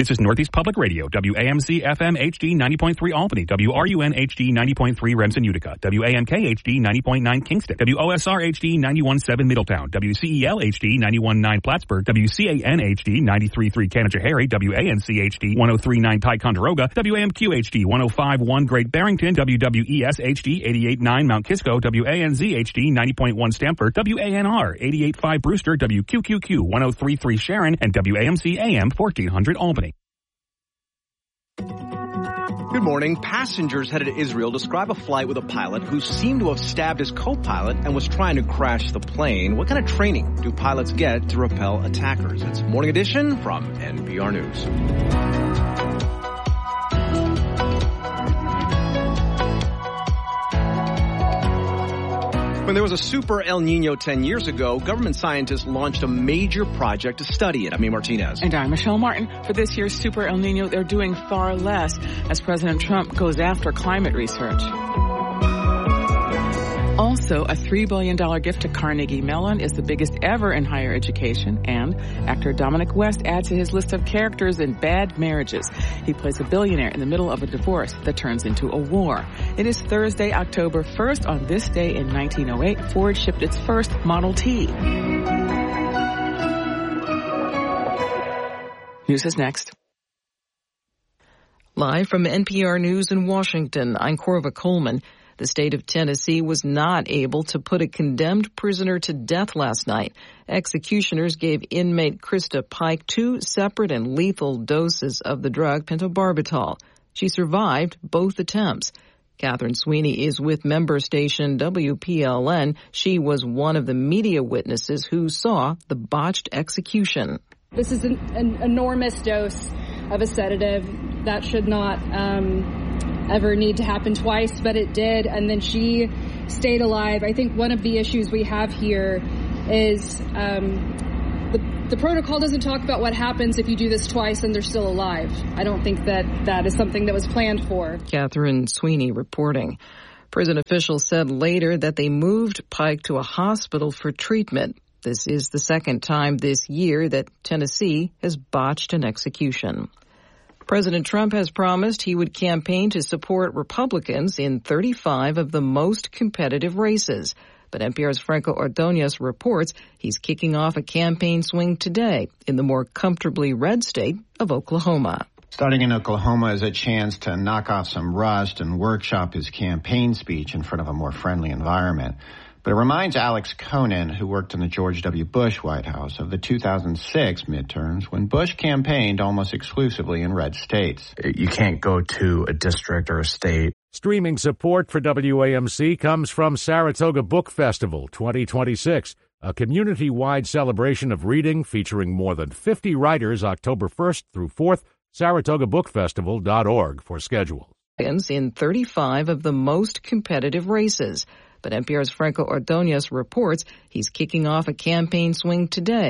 This is Northeast Public Radio, WAMC FM HD 90.3 Albany, WRUN HD 90.3 Remsen Utica, WAMK HD 90.9 Kingston, WOSR HD 91.7 Middletown, WCEL HD 91.9 Plattsburgh, WCAN HD 93.3 Canajoharie, WANC HD 103.9 Ticonderoga, WAMQ HD 105.1 Great Barrington, WWES HD 88.9 Mount Kisco, WANZ HD 90.1 Stamford, WANR 88.5 Brewster, WQQQ 103.3 Sharon, and WAMC AM 1400 Albany. Good morning. Passengers headed to Israel describe a flight with a pilot who seemed to have stabbed his co-pilot and was trying to crash the plane. What kind of training do pilots get to repel attackers? It's Morning Edition from NPR News. When there was a super El Nino 10 years ago, government scientists launched a major project to study it. I'm Martinez. And I'm Michelle Martin. For this year's super El Nino, they're doing far less as President Trump goes after climate research. Also, a $3 billion gift to Carnegie Mellon is the biggest ever in higher education. And actor Dominic West adds to his list of characters in Bad Marriages. He plays a billionaire in the middle of a divorce that turns into a war. It is Thursday, October 1st. On this day in 1908, Ford shipped its first Model T. News is next. Live from NPR News in Washington, I'm Corva Coleman. The state of Tennessee was not able to put a condemned prisoner to death last night. Executioners gave inmate Krista Pike 2 separate and lethal doses of the drug pentobarbital. She survived both attempts. Catherine Sweeney is with member station WPLN. She was one of the media witnesses who saw the botched execution. This is an enormous dose of a sedative that should not ever need to happen twice, but it did, and then she stayed alive. I think one of the issues we have here is the protocol doesn't talk about what happens if you do this twice and they're still alive. I don't think that is something that was planned for. Catherine Sweeney reporting. Prison officials said later that they moved Pike to a hospital for treatment. This is the second time this year that Tennessee has botched an execution. President Trump has promised he would campaign to support Republicans in 35 of the most competitive races. But NPR's Franco Ordonez reports he's kicking off a campaign swing today in the more comfortably red state of Oklahoma. Starting in Oklahoma is a chance to knock off some rust and workshop his campaign speech in front of a more friendly environment. But it reminds Alex Conan, who worked in the George W. Bush White House, of the 2006 midterms when Bush campaigned almost exclusively in red states. You can't go to a district or a state. Streaming support for WAMC comes from Saratoga Book Festival 2026, a community-wide celebration of reading featuring more than 50 writers October 1st through 4th, saratogabookfestival.org for schedules. In 35 of the most competitive races. But NPR's Franco Ordonez reports he's kicking off a campaign swing today